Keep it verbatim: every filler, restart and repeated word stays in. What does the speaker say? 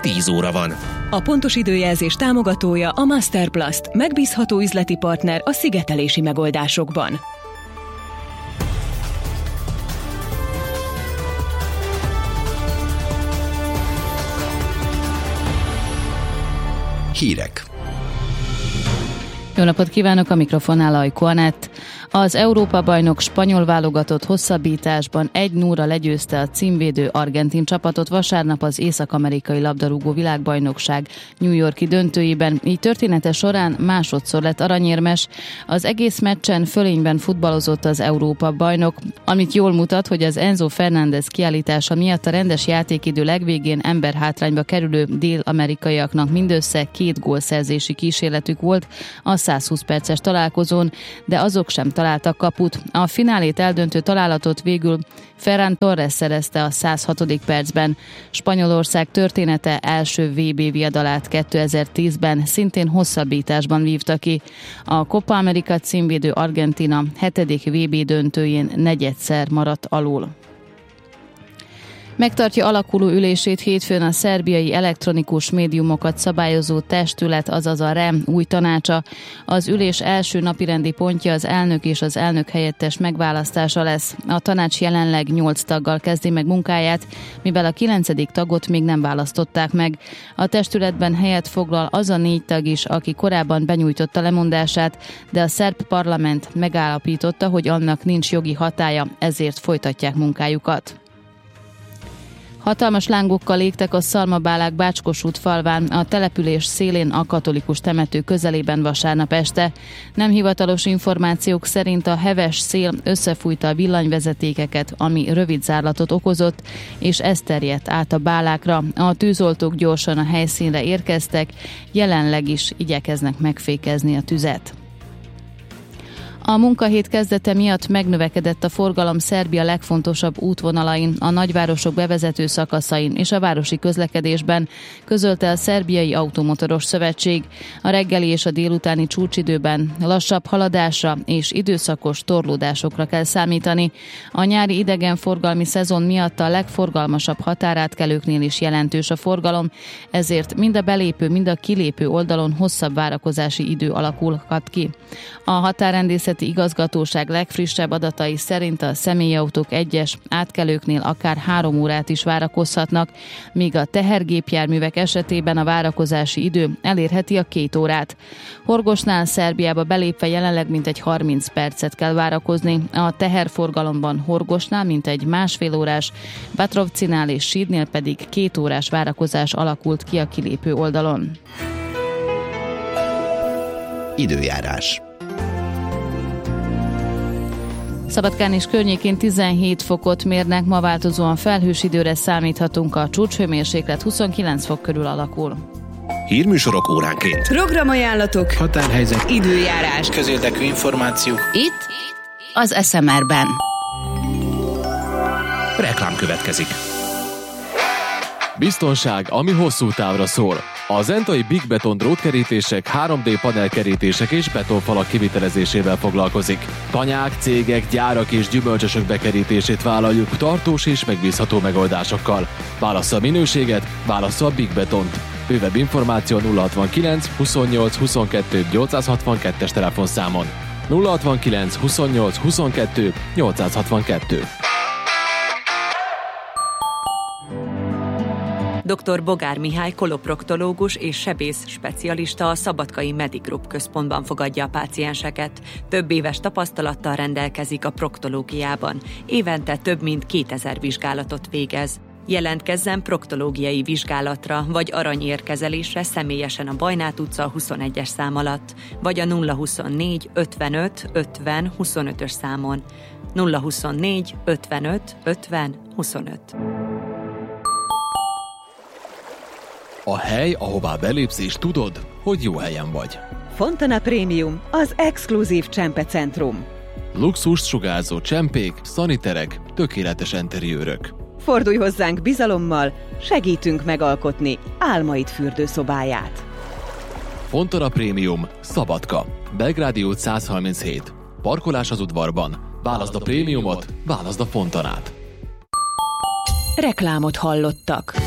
tíz óra van. A pontos időjelzés támogatója a Masterplast, megbízható üzleti partner a szigetelési megoldásokban. Hírek. Jó napot kívánok, a mikrofonnál Ajko Anett. Az Európa-bajnok spanyol válogatott hosszabbításban egy nullra legyőzte a címvédő argentin csapatot vasárnap az észak-amerikai labdarúgó világbajnokság New York-i döntőjében. Így története során másodszor lett aranyérmes. Az egész meccsen fölényben futballozott az Európa-bajnok, amit jól mutat, hogy az Enzo Fernández kiállítása miatt a rendes játékidő legvégén emberhátrányba kerülő dél-amerikaiaknak mindössze két gólszerzési kísérletük volt a százhúsz perces találkozón, de azok sem találtak kaput. A finálét eldöntő találatot végül Ferran Torres szerezte a százhatodik percben. Spanyolország története első vé bé viadalát kétezer-tízben szintén hosszabbításban vívta ki. A Copa America címvédő Argentina hetedik vé bé döntőjén negyedszer maradt alul. Megtartja alakuló ülését hétfőn a szerbiai elektronikus médiumokat szabályozó testület, azaz a REM új tanácsa. Az ülés első napirendi pontja az elnök és az elnök helyettes megválasztása lesz. A tanács jelenleg nyolc taggal kezdi meg munkáját, mivel a kilencedik tagot még nem választották meg. A testületben helyet foglal az a négy tag is, aki korábban benyújtotta lemondását, de a szerb parlament megállapította, hogy annak nincs jogi hatálya, ezért folytatják munkájukat. Hatalmas lángokkal égtek a Szalmabálák Bácskos-út falván, a település szélén a katolikus temető közelében vasárnap este. Nem hivatalos információk szerint a heves szél összefújta a villanyvezetékeket, ami rövid zárlatot okozott, és ez terjedt át a bálákra. A tűzoltók gyorsan a helyszínre érkeztek, jelenleg is igyekeznek megfékezni a tüzet. A munkahét kezdete miatt megnövekedett a forgalom Szerbia legfontosabb útvonalain, a nagyvárosok bevezető szakaszain és a városi közlekedésben, közölte a Szerbiai Automotoros Szövetség. A reggeli és a délutáni csúcsidőben lassabb haladásra és időszakos torlódásokra kell számítani. A nyári idegenforgalmi szezon miatt a legforgalmasabb határátkelőknél is jelentős a forgalom, ezért mind a belépő, mind a kilépő oldalon hosszabb várakozási idő alakulhat ki. A határrendészeti igazgatóság legfrissebb adatai szerint a személyautók egyes átkelőknél akár három órát is várakozhatnak, míg a tehergépjárművek esetében a várakozási idő elérheti a két órát. Horgosnál Szerbiába belépve jelenleg mintegy harminc percet kell várakozni, a teherforgalomban Horgosnál mintegy másfél órás, Batrovcinál és Sídnél pedig két órás várakozás alakult ki a kilépő oldalon. Időjárás. Szabadkán és környékén tizenhét fokot mérnek, ma változóan felhős időre számíthatunk, a csúcshőmérséklet huszonkilenc fok körül alakul. Hírműsorok óránként. Programajánlatok, Határhelyzet, időjárás, közérdekű információk. Itt az es em er-ben. Reklám következik. Biztonság, ami hosszú távra szól. A zentai Big Beton drótkerítések, három dé panelkerítések és betonfalak kivitelezésével foglalkozik. Tanyák, cégek, gyárak és gyümölcsösök bekerítését vállaljuk tartós és megbízható megoldásokkal. Válassza a minőséget, válassza a Big Betont. Bővebb információ nulla hatvankilenc huszonnyolc huszonkettő nyolcszázhatvankettes telefonszámon. nulla hatvankilenc huszonnyolc huszonkettő nyolcszázhatvankettő. doktor Bogár Mihály koloproktológus és sebész specialista a Szabadkai Medigroup központban fogadja a pácienseket. Több éves tapasztalattal rendelkezik a proktológiában. Évente több mint kétezer vizsgálatot végez. Jelentkezzen proktológiai vizsgálatra vagy aranyérkezelésre személyesen a Bajnát utca huszonegyes szám alatt, vagy a nulla huszonnégy ötvenöt ötven huszonötös számon. nulla huszonnégy ötvenöt ötven huszonöt. A hely, ahová belépsz és tudod, hogy jó helyen vagy. Fontana Premium, az exkluzív csempecentrum. Luxust sugárzó csempék, szaniterek, tökéletes enteriőrök. Fordulj hozzánk bizalommal, segítünk megalkotni álmaid fürdőszobáját. Fontana Premium, Szabadka, Belgrádi út száz harminchét. Parkolás az udvarban. Válaszd a prémiumot, válaszd a Fontanát. Reklámot hallottak.